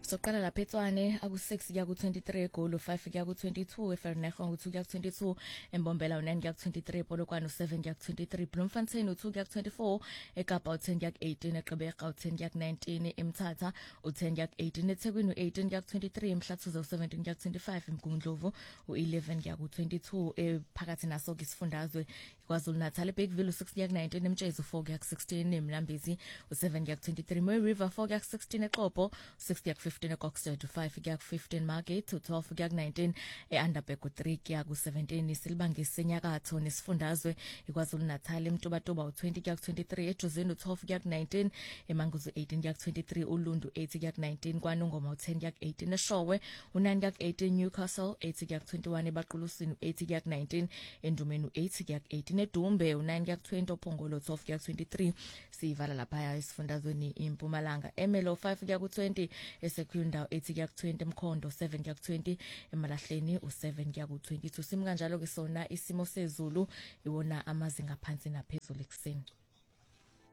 soqala lapha eTshwane aku6 kuya ku23 eGoli u5 kuya ku22 eVerneging u2 kuya ku22 eMbombela u9 kuya ku23 ePolokwane u7 kuya ku23 Bloemfontein u2 kuya ku24 eKapa u10 kuya ku18 eGqeberha u10 kuya ku19 eMthatha u10 kuya ku18 eThekwini u18 kuya ku23 eMhlathuze u17 kuya ku25 eMgungundlovu u11 kuya ku22 ephakathi naso isifundazwe KwaZulu-Natal eBergville u6 kuya ku19 eMtshezi u4 kuya ku16 eMlambezi u7 kuya ku23 Mooi River 4 kuya ku16 eXhopo 6 kuya ku15 eKokstad u5 kuya ku15 Margate u12 kuya ku19 eAnderberg u3 kuya ku17 isilibangisi senyakatho nesifundazwe KwaZulu-Natal eMtubatuba u20 kuya ku23 eJozini u12 kuya ku19 eManguzi u18 kuya ku23 uLundu 8 kuya ku19 KwaNongoma u10 kuya ku18 eShowe u9 kuya ku18 Newcastle 8 kuya ku21 eBaqulusini u8 kuya ku19 eNdumeni u8 kuya ku18 eDumbe u9 kuya ku20 oPhongolo 12 kuya ku23 sivala lapha esifundazweni iMpumalanga Emelo 5 kuya ku20 eSekhunda 8 kuya ku20 eMkhondo 7 kuya ku20 eMalahleni u7 kuya ku22 simkanjalo ke sona isimo sezulu iwona amazinga phansi naphezulu ekseni.